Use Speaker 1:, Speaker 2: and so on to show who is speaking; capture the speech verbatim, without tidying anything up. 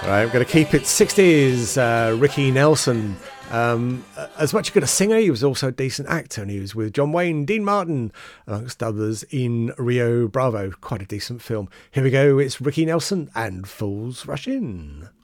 Speaker 1: Right, I'm going to keep it sixties. Uh, Ricky Nelson. Um, as much a good a singer, he was also a decent actor, and he was with John Wayne, Dean Martin, amongst others, in Rio Bravo. Quite a decent film. Here we go. It's Ricky Nelson and Fools Rush In.